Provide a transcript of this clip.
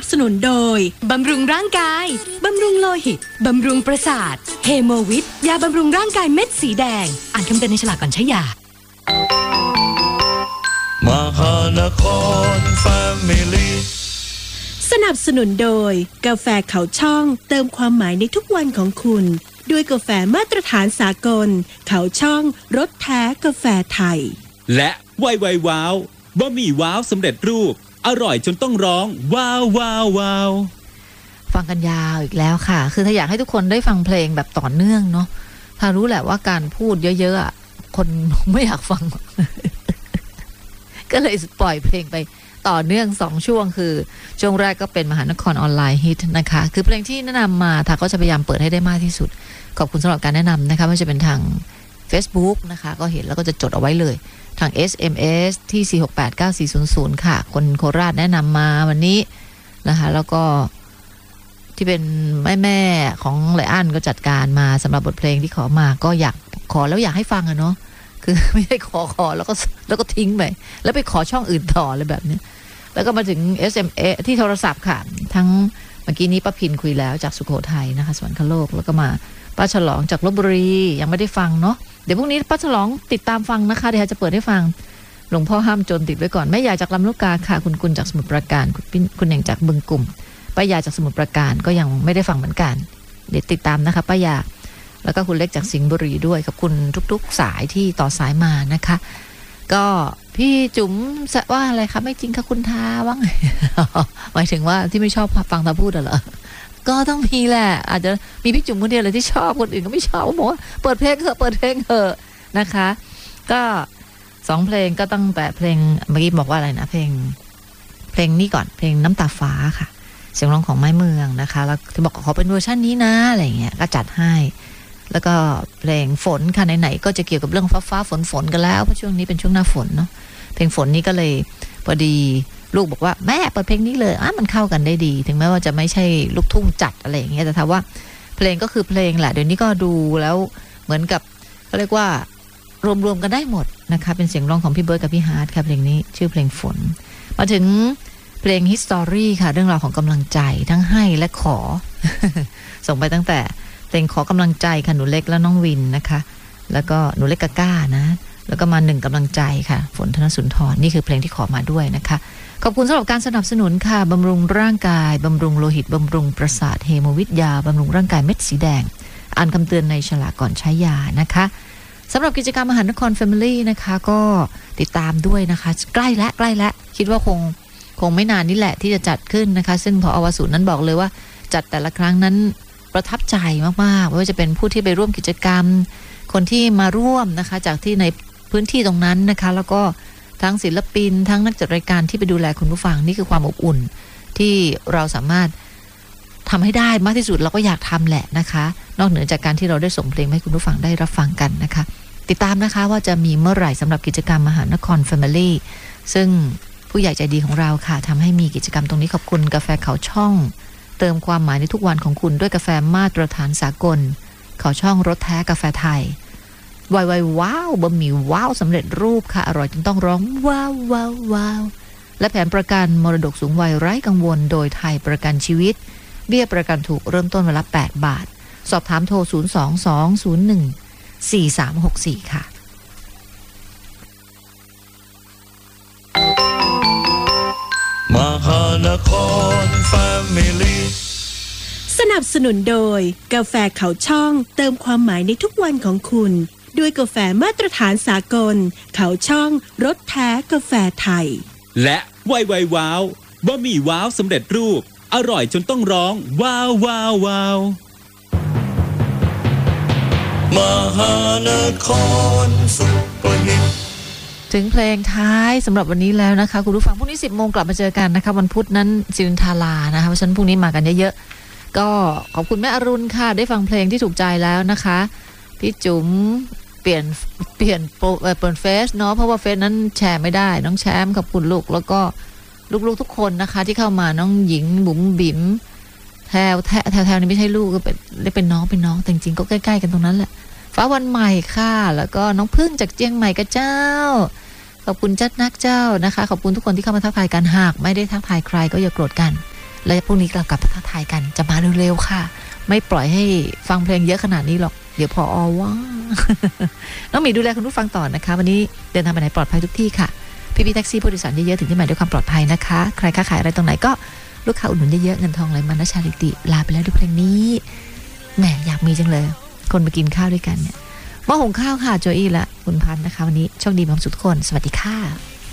บสนุนโดยบำรุงร่างกายบำรุงโลหิตบำรุงประสาทเฮโมวิทยาบำรุงร่างกายเม็ดสีแดงอ่านคำเตือนในฉลากก่อนใช้ยามหานครแฟมิลี่สนับสนุนโดยกาแฟเขาช่องเติมความหมายในทุกวันของคุณด้วยกาแฟมาตรฐานสากลเขาช่องรสแท้กาแฟไทยและไวว้าวบะหมี่ว้าวสำเร็จรูปอร่อยจนต้องร้องว้าวว้าวว้าวฟังกันยาวอีกแล้วค่ะคือถ้าอยากให้ทุกคนได้ฟังเพลงแบบต่อเนื่องเนาะถ้ารู้แหละว่าการพูดเยอะๆคนไม่อยากฟัง ก็เลยปล่อยเพลงไปต่อเนื่อง2ช่วงคือช่วงแรกก็เป็นมหานครออนไลน์ฮิตนะคะคือเพลงที่แนะนำมาถ้าก็จะพยายามเปิดให้ได้มากที่สุดขอบคุณสำหรับการแนะนำนะคะไม่ว่าจะเป็นทาง Facebook นะคะก็เห็นแล้วก็จะจดเอาไว้เลยทาง SMS ที่4689400ค่ะคนโคราชแนะนำมาวันนี้นะคะแล้วก็ที่เป็นแม่ของไลอ้อนก็จัดการมาสำหรับบทเพลงที่ขอมาก็อยากขอแล้วอยากให้ฟังอะเนาะคือไม่ได้ขอแล้วก็ทิ้งไปแล้วไปขอช่องอื่นต่อเลยแบบนี้แล้วก็มาถึง SMS ที่โทรศัพท์ค่ะทั้งเมื่อกี้นี้ป้าพินคุยแล้วจากสุโขทัยนะคะสวรรคโลกแล้วก็มาป้าฉลองจากลพบุรียังไม่ได้ฟังเนาะเดี๋ยวพรุ่งนี้ป้าฉลองติดตามฟังนะคะเดี๋ยวจะเปิดให้ฟังหลวงพ่อห้ามจนติดไว้ก่อนแม่ยายจากลำลูกกาค่ะคุณกุลจากสมุทรปราการคุณเน่งจากบึงกลุ่มป้ายาจากสมุทรปราการก็ยังไม่ได้ฟังเหมือนกันเดี๋ยวติดตามนะคะป้ายาแล้วก็คุณเล็กจากสิงห์บุรีด้วยขอบคุณทุกๆสายที่ต่อสายมานะคะก็พี่จุ๋มว่าอะไรคะไม่จริงค่ะคุณทาว่าไง หมายถึงว่าที่ไม่ชอบฟังทาพูดเหรอก็ต้องมีแหละอาจจะมีพี่จุ๋มคนเดียวเลยที่ชอบคนอื่นก็ไม่ชอบบอกว่าเปิดเพลงเถอะนะคะก็2เพลงก็ตั้งแต่เพลงเมื่อกี้บอกว่าอะไรนะเพลงนี้ก่อนเพลงน้ำตาฟ้าค่ะเสียงร้องของไม้เมืองนะคะแล้วที่บอกขอเป็นเวอร์ชันนี้นะอะไรเงี้ยก็จัดให้แล้วก็เพลงฝนค่ะไหนๆก็จะเกี่ยวกับเรื่องฟ้าฝนกันแล้วเพราะช่วงนี้เป็นช่วงหน้าฝนเนาะเพลงฝนนี้ก็เลยพอดีลูกบอกว่าแม่เปิดเพลงนี้เลยมันเข้ากันได้ดีถึงแม้ว่าจะไม่ใช่ลูกทุ่งจัดอะไรอย่างเงี้ยแต่ถามว่าเพลงก็คือเพลงแหละเดี๋ยวนี้ก็ดูแล้วเหมือนกับเขาเรียกว่ารวมกันได้หมดนะคะเป็นเสียงร้องของพี่เบิร์ดกับพี่ฮาร์ดค่ะเพลงนี้ชื่อเพลงฝนมาถึงเพลง History ค่ะเรื่องราวของกำลังใจทั้งให้และขอ ส่งไปตั้งแต่เพลงขอกำลังใจค่ะหนูเล็กและน้องวินนะคะแล้วก็หนูเล็กกะก้านะแล้วก็มา1กำลังใจค่ะฝนธนสุนทรนี่คือเพลงที่ขอมาด้วยนะคะขอบคุณสำหรับการสนับสนุนค่ะบำรุงร่างกายบำรุงโลหิตบำรุงประสาทเฮโมวิทยาบำรุงร่างกายเม็ดสีแดงอ่านคำเตือนในฉลากก่อนใช้ยานะคะสำหรับกิจกรรมมหานคร Family นะคะก็ติดตามด้วยนะคะใกล้แล้วคิดว่าคงไม่นานนี่แหละที่จะจัดขึ้นนะคะซึ่งผอ.วสุนั้นบอกเลยว่าจัดแต่ละครั้งนั้นประทับใจมากๆไม่ว่าจะเป็นผู้ที่ไปร่วมกิจกรรมคนที่มาร่วมนะคะจากที่ในพื้นที่ตรงนั้นนะคะแล้วก็ทั้งศิลปินทั้งนักจัดรายการที่ไปดูแลคุณผู้ฟังนี่คือความอบอุ่นที่เราสามารถทำให้ได้มากที่สุดเราก็อยากทำแหละนะคะนอกเหนือจากการที่เราได้ส่งเพลงให้คุณผู้ฟังได้รับฟังกันนะคะติดตามนะคะว่าจะมีเมื่อไหร่สำหรับกิจกรรมมหานคร Family ซึ่งผู้ใหญ่ใจดีของเราค่ะทำให้มีกิจกรรมตรงนี้ขอบคุณกาแฟเขาช่องเติมความหมายในทุกวันของคุณด้วยกาแฟมาตรฐานสากลเขาช่องรสแท้กาแฟไทยว้าวบะหมี่ว้าวสำเร็จรูปค่ะอร่อยจนต้องร้องว้าวและแผนประกันมรดกสูงวัยไร้กังวลโดยไทยประกันชีวิตเบี้ยประกันถูกเริ่มต้นวันละ8 บาทสอบถามโทร022014364ค่ะมหานครแฟมิลี่สนับสนุนโดยกาแฟเขาช่องเติมความหมายในทุกวันของคุณด้วยกาแฟมาตรฐานสากลเขาช่องรสแท้กาแฟไทยและไวว้าวบะหมี่ว้าวสำเร็จรูปอร่อยจนต้องร้องว้าวมหานครซุปเปอร์ฮิตถึงเพลงท้ายสำหรับวันนี้แล้วนะคะคุณผู้ฟังพรุ่งนี้ 10 โมงกลับมาเจอกันนะคะวันพุธนั้นสิรินทารานะคะเพราะฉะนั้นพรุ่งนี้มากันเยอะๆก็ขอบคุณแม่อรุณค่ะได้ฟังเพลงที่ถูกใจแล้วนะคะพี่จุ๋มเปลี่ยนเฟซเนาะเพราะว่าเฟซนั้นแชร์ไม่ได้น้องแชมป์ขอบคุณลูกแล้วก็ลูกๆทุกคนนะคะที่เข้ามาน้องหญิงบุ๋มบิ๋มแถวนี้ไม่ใช่ลูกก็เป็นน้องแต่จริงๆก็ใกล้ๆกันตรงนั้นแหละฟ้าวันใหม่ค่ะแล้วก็น้องพึ่งจากเจียงใหม่กับเจ้าขอบคุณจัดนักเจ้านะคะขอบคุณทุกคนที่เข้ามาทักทายกันหากไม่ได้ทักทายใครก็อย่าโกรธกันแล้วพรุ่งนี้เรากลับมาทักทายกันจะมาเร็วๆค่ะไม่ปล่อยให้ฟังเพลงเยอะขนาดนี้หรอกเดี๋ยวพอว่า น้องหมีดูแลคุณผู้ฟังต่อนะคะวันนี้เดินทางไปไหนปลอดภัยทุกที่ค่ะพี่แท็กซี่ผู้โดยสารเยอะๆถึงที่หมายด้วยความปลอดภัยนะคะใครค้าขายอะไรตรงไหนก็ลูกค้าอุดหนุนเยอะๆเงินทองไหลมานะชาลิติลาไปแล้วด้วยเพลงนี้แหมอยากมีจังเลยคนมากินข้าวด้วยกันเนี่ยหม้อหุงข้าวค่ะโจอี้และคุณพันธ์นะคะวันนี้โชคดีมีความสุขทุกคนสวัสดีค่ะ